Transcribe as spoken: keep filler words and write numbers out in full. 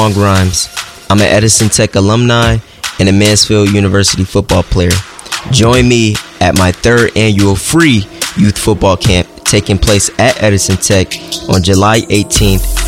Long Rhymes. I'm an Edison Tech alumni and a Mansfield University football player. Join me at my third annual free youth football camp taking place at Edison Tech on July eighteenth